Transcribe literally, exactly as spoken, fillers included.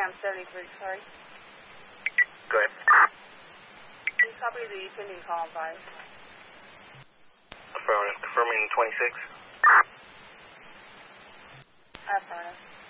I'm seventy-three, sorry. Go ahead. Can you copy the pending call on five? Affirmative. Confirming twenty-six. Affirmative.